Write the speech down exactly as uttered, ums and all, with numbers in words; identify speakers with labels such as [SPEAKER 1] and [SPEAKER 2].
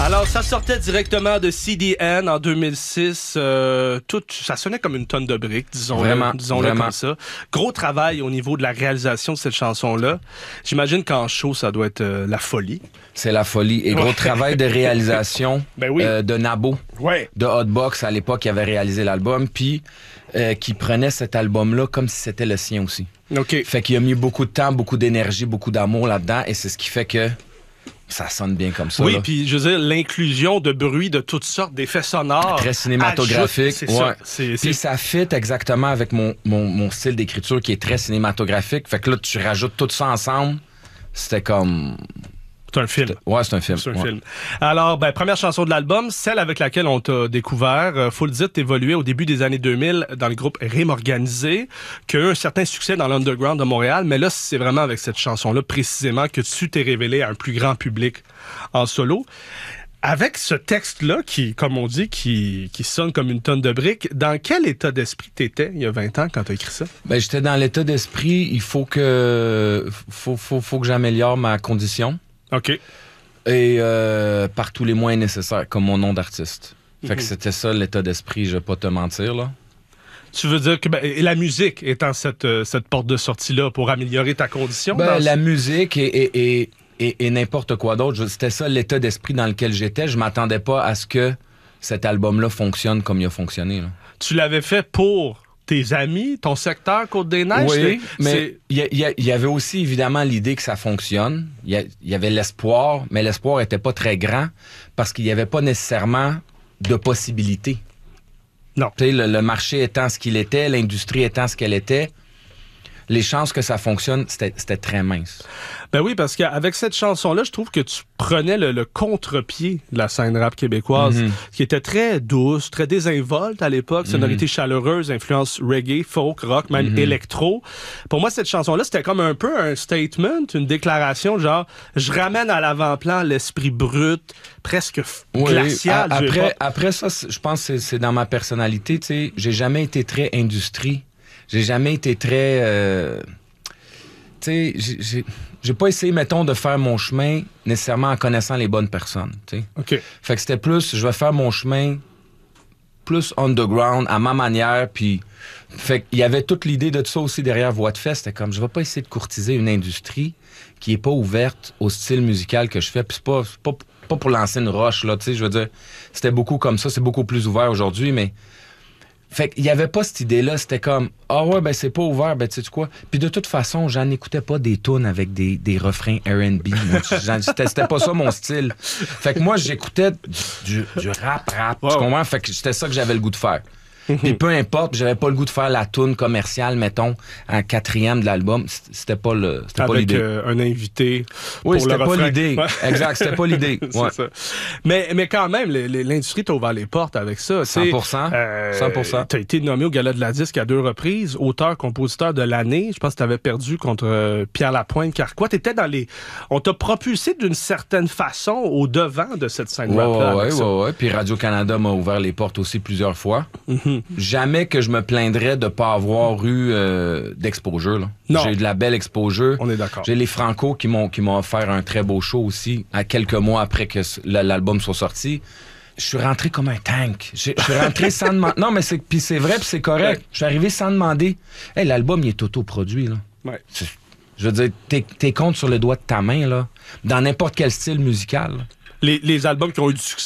[SPEAKER 1] Alors, ça sortait directement de C D N en deux mille six. Euh, tout, ça sonnait comme une tonne de briques, disons-le,
[SPEAKER 2] Vraiment,
[SPEAKER 1] disons-le
[SPEAKER 2] vraiment.
[SPEAKER 1] comme ça. Gros travail au niveau de la réalisation de cette chanson-là. J'imagine qu'en show, ça doit être euh, la folie.
[SPEAKER 2] C'est la folie. Et gros
[SPEAKER 1] Ouais.
[SPEAKER 2] travail de réalisation
[SPEAKER 1] Ben oui.
[SPEAKER 2] euh, de Nabo,
[SPEAKER 1] Ouais.
[SPEAKER 2] de Hotbox, à l'époque, qui avait réalisé l'album, puis euh, qui prenait cet album-là comme si c'était le sien aussi.
[SPEAKER 1] OK.
[SPEAKER 2] Fait qu'il a mis beaucoup de temps, beaucoup d'énergie, beaucoup d'amour là-dedans, et c'est ce qui fait que ça sonne bien comme ça.
[SPEAKER 1] Oui,
[SPEAKER 2] là.
[SPEAKER 1] puis je veux dire, l'inclusion de bruits de toutes sortes, d'effets sonores.
[SPEAKER 2] Très cinématographique.
[SPEAKER 1] ajoute- C'est
[SPEAKER 2] ouais.
[SPEAKER 1] ça. C'est, c'est...
[SPEAKER 2] Puis ça fit exactement avec mon, mon, mon style d'écriture qui est très cinématographique. Fait que là, tu rajoutes tout ça ensemble. C'était comme...
[SPEAKER 1] c'est un film.
[SPEAKER 2] Ouais, c'est un film.
[SPEAKER 1] C'est un
[SPEAKER 2] ouais.
[SPEAKER 1] film. Alors, ben, première chanson de l'album, celle avec laquelle on t'a découvert. Euh, faut le dire, t'évoluais au début des années deux mille dans le groupe Rime Organisé, qui a eu un certain succès dans l'underground de Montréal. Mais là, c'est vraiment avec cette chanson-là, précisément, que tu t'es révélé à un plus grand public en solo. Avec ce texte-là, qui, comme on dit, qui, qui sonne comme une tonne de briques, dans quel état d'esprit t'étais il y a vingt ans quand t'as écrit ça?
[SPEAKER 2] Ben, j'étais dans l'état d'esprit, il faut que, faut, faut, faut que j'améliore ma condition.
[SPEAKER 1] OK.
[SPEAKER 2] Et euh, par tous les moyens nécessaires, comme mon nom d'artiste. Fait que
[SPEAKER 1] Mhm.
[SPEAKER 2] c'était ça l'état d'esprit, je vais pas te mentir, là.
[SPEAKER 1] Tu veux dire que ben, et la musique étant cette, euh, cette porte de sortie-là pour améliorer ta condition?
[SPEAKER 2] Ben,
[SPEAKER 1] dans
[SPEAKER 2] la
[SPEAKER 1] ce-
[SPEAKER 2] musique et, et, et, et, et n'importe quoi d'autre, je- c'était ça l'état d'esprit dans lequel j'étais. Je m'attendais pas à ce que cet album-là fonctionne comme il a fonctionné, là.
[SPEAKER 1] Tu l'avais fait pour tes amis, ton secteur Côte-des-Neiges?
[SPEAKER 2] Oui,
[SPEAKER 1] C'est-
[SPEAKER 2] mais
[SPEAKER 1] c'est-
[SPEAKER 2] il y, a- il y a- il y avait aussi évidemment l'idée que ça fonctionne. Il y, a- il y avait l'espoir, mais l'espoir était pas très grand parce qu'il n'y avait pas nécessairement de possibilités.
[SPEAKER 1] Non.
[SPEAKER 2] Tu sais, le, le marché étant ce qu'il était, l'industrie étant ce qu'elle était, les chances que ça fonctionne, c'était c'était très mince.
[SPEAKER 1] Ben oui, parce qu'avec cette chanson-là, je trouve que tu prenais le, le contre-pied de la scène rap québécoise,
[SPEAKER 2] Mhm.
[SPEAKER 1] qui était très douce, très désinvolte à l'époque, sonorité chaleureuse, influence reggae, folk, rock, même
[SPEAKER 2] Mhm.
[SPEAKER 1] électro. Pour moi, cette chanson-là, c'était comme un peu un statement, une déclaration, genre, je ramène à l'avant-plan l'esprit brut, presque f-
[SPEAKER 2] Oui,
[SPEAKER 1] glacial
[SPEAKER 2] a-
[SPEAKER 1] du
[SPEAKER 2] après,
[SPEAKER 1] hip-hop.
[SPEAKER 2] après ça, c'est- je pense que c'est- c'est dans ma personnalité. Tu sais, j'ai jamais été très industrie. J'ai jamais été très... euh, tu sais, j'ai- j'ai j'ai pas essayé, mettons, de faire mon chemin nécessairement en connaissant les bonnes personnes. Tu sais.
[SPEAKER 1] OK.
[SPEAKER 2] Fait que c'était plus, je vais faire mon chemin plus underground, à ma manière, puis... Fait qu'il y avait toute l'idée de tout ça aussi derrière Voix de Fest. C'était comme, je vais pas essayer de courtiser une industrie qui est pas ouverte au style musical que je fais. Puis c'est pas, c'est pas, pas pour lancer une roche, là, tu sais, je veux dire, c'était beaucoup comme ça, c'est beaucoup plus ouvert aujourd'hui, mais... Fait qu'il y avait pas cette idée-là, c'était comme, ah ouais, ben c'est pas ouvert, ben tu sais quoi. Puis de toute façon, j'en écoutais pas des tunes avec des, des refrains R and B. moi. J'en- C'était c'était pas ça mon style. Fait que moi, j'écoutais du, du rap-rap,
[SPEAKER 1] Wow.
[SPEAKER 2] tu comprends? Fait que c'était ça que j'avais le goût de faire. Puis peu importe, j'avais pas le goût de faire la tune commerciale, mettons, en quatrième de l'album. C'était pas le, c'était pas
[SPEAKER 1] Avec
[SPEAKER 2] l'idée.
[SPEAKER 1] euh, un invité
[SPEAKER 2] Oui,
[SPEAKER 1] pour le
[SPEAKER 2] c'était pas
[SPEAKER 1] refrain.
[SPEAKER 2] l'idée.
[SPEAKER 1] Ouais.
[SPEAKER 2] Exact, c'était pas l'idée.
[SPEAKER 1] C'est
[SPEAKER 2] Ouais.
[SPEAKER 1] ça. Mais, mais quand même, le- le- l'industrie t'a ouvert les portes avec ça.
[SPEAKER 2] cent pour cent. cent pour cent.
[SPEAKER 1] Tu as été nommé au Gala de la Disque à deux reprises, auteur-compositeur de l'année. Je pense que tu avais perdu contre euh, Pierre Lapointe Carquois. T'étais dans les... On t'a propulsé d'une certaine façon au devant de cette scène
[SPEAKER 2] Ouais,
[SPEAKER 1] rap-là.
[SPEAKER 2] ouais,
[SPEAKER 1] avec
[SPEAKER 2] ouais,
[SPEAKER 1] ça.
[SPEAKER 2] ouais, ouais. Puis Radio-Canada m'a ouvert les portes aussi plusieurs fois.
[SPEAKER 1] Mhm.
[SPEAKER 2] Jamais que je me plaindrais de pas avoir eu euh, d'exposure. là.
[SPEAKER 1] Non.
[SPEAKER 2] J'ai eu de la belle exposure.
[SPEAKER 1] On est d'accord.
[SPEAKER 2] J'ai les Franco qui m'ont qui m'ont offert un très beau show aussi, à quelques mois après que s- le- l'album soit sorti. Je suis rentré comme un tank. Je je suis rentré sans demander. Non, mais c'est puis c'est vrai, puis c'est correct.
[SPEAKER 1] Ouais.
[SPEAKER 2] Je suis arrivé sans demander. Hey, l'album, il est autoproduit, là.
[SPEAKER 1] Ouais.
[SPEAKER 2] C'est- Je veux dire, t'es t'es compte sur le doigt de ta main, là, dans n'importe quel style musical. là.
[SPEAKER 1] Les, les albums qui ont eu du succès